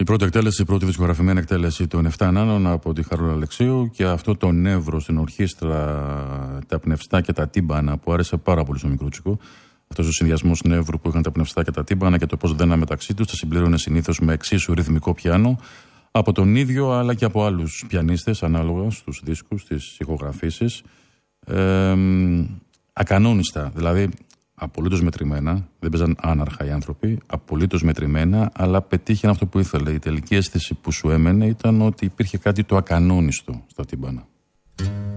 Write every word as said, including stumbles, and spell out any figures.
πρώτη εκτέλεση, η πρώτη δισκογραφημένη εκτέλεση των εφτά Νάνων από τη Χαρούλα Αλεξίου, και αυτό το νεύρο στην ορχήστρα, τα πνευστά και τα τύμπανα που άρεσε πάρα πολύ στο Μικρούτσικο. Αυτός ο συνδυασμός νεύρου που είχαν τα πνευστά και τα τύμπανα και το πώς δέναν μεταξύ τους, τα συμπλήρωνε συνήθως με εξίσου ρυθμικό πιάνο από τον ίδιο αλλά και από άλλους πιανίστες ανάλογα στους δίσκους, στις ηχογραφήσεις. Ε, ακανόνιστα, δηλαδή απολύτως μετρημένα, δεν παίζαν άναρχα οι άνθρωποι, απολύτως μετρημένα, αλλά πετύχαινε αυτό που ήθελε. Η τελική αίσθηση που σου έμενε ήταν ότι υπήρχε κάτι το ακανόνιστο στα τύμπανα.